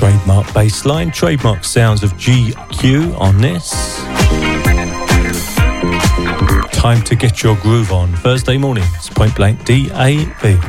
Trademark bassline, trademark sounds of GQ on this. Time to get your groove on. Thursday mornings, Point Blank DAB.